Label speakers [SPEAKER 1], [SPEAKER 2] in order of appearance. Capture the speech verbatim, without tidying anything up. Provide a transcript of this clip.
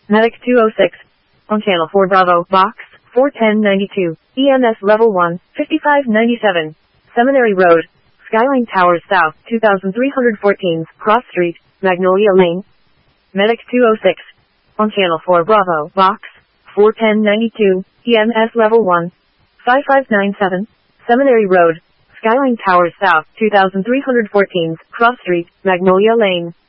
[SPEAKER 1] Medic two oh six. On Channel four Bravo, Box, four ten ninety-two. E M S Level one, fifty-five ninety-seven. Seminary Road, Skyline Towers South, two thousand three hundred fourteen, Cross Street, Magnolia Lane. Medic two oh six. On Channel four Bravo, Box, four ten ninety-two. E M S Level one, five five nine seven. Seminary Road, Skyline Towers South, two thousand three hundred fourteen, Cross Street, Magnolia Lane.